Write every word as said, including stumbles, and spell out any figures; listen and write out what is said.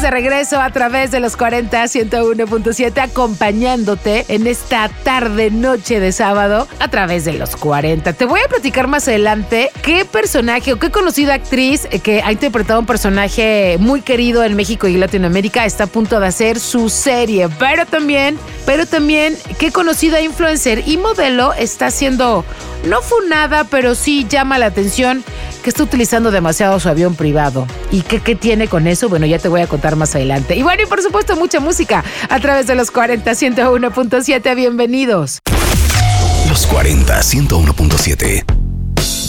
de regreso a través de los cuarenta, ciento uno punto siete, acompañándote en esta tarde, noche de sábado a través de los cuarenta. Te voy a platicar más adelante qué personaje o qué conocida actriz que ha interpretado un personaje muy querido en México y Latinoamérica está a punto de hacer su serie. Pero también, pero también qué conocida influencer y modelo está siendo, no funada, pero sí llama la atención que está utilizando demasiado su avión privado. ¿Y qué, qué tiene con eso? Bueno, ya te voy a contar más adelante. Y bueno, y por supuesto, mucha música a través de los cuarenta, ciento uno punto siete. Bienvenidos. Los cuarenta, ciento uno punto siete.